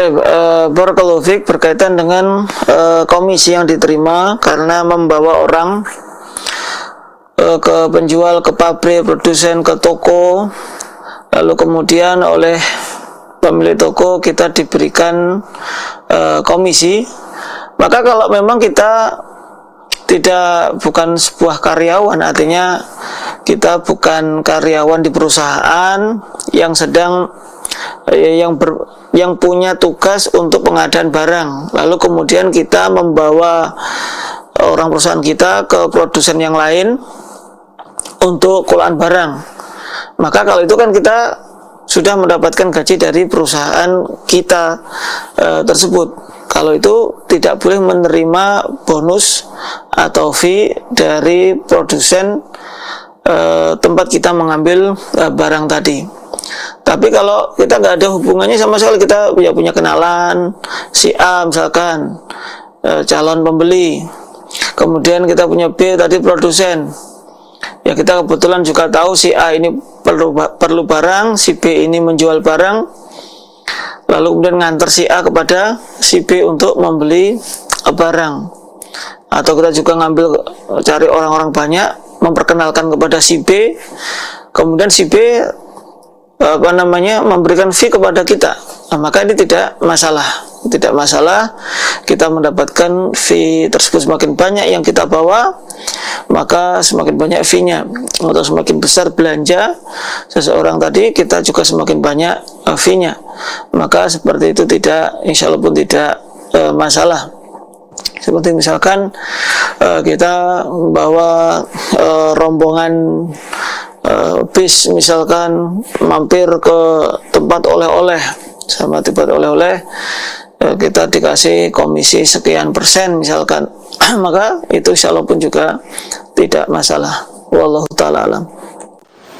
Barakallahu fiik, berkaitan dengan komisi yang diterima karena membawa orang ke penjual, ke pabrik, produsen, ke toko, lalu kemudian oleh pemilik toko kita diberikan komisi. Maka kalau memang kita bukan sebuah karyawan, artinya kita bukan karyawan di perusahaan yang sedang yang punya tugas untuk pengadaan barang, lalu kemudian kita membawa orang perusahaan kita ke produsen yang lain untuk kulaan barang, maka kalau itu kan kita sudah mendapatkan gaji dari perusahaan kita tersebut. Kalau itu tidak boleh menerima bonus atau fee dari produsen tempat kita mengambil barang tadi. Tapi kalau kita nggak ada hubungannya sama sekali, kita punya kenalan si A misalkan calon pembeli, kemudian kita punya B tadi produsen, ya kita kebetulan juga tahu si A ini perlu barang, si B ini menjual barang, lalu kemudian ngantar si A kepada si B untuk membeli barang. Atau kita juga cari orang-orang banyak, memperkenalkan kepada si B, kemudian si B memberikan fee kepada kita. Nah, maka ini tidak masalah kita mendapatkan fee tersebut. Semakin banyak yang kita bawa, maka semakin banyak fee-nya, atau semakin besar belanja seseorang tadi, kita juga semakin banyak fee-nya. Maka seperti itu insya Allah pun tidak masalah. Seperti misalkan kita membawa rombongan bis, misalkan mampir ke tempat oleh-oleh, sama tempat oleh-oleh kita dikasih komisi sekian persen misalkan, maka itu insya Allah pun juga tidak masalah. Wallahu ta'ala alam.